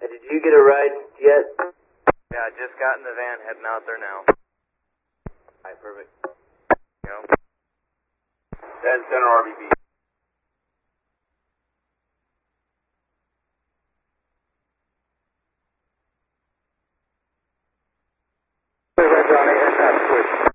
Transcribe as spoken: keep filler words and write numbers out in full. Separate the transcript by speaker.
Speaker 1: Did you get a ride yet?
Speaker 2: Yeah, I just got in the van, heading out there now.
Speaker 1: Alright, perfect.
Speaker 2: You know?
Speaker 3: That's center R B B.
Speaker 4: Red Johnny, aircraft switch.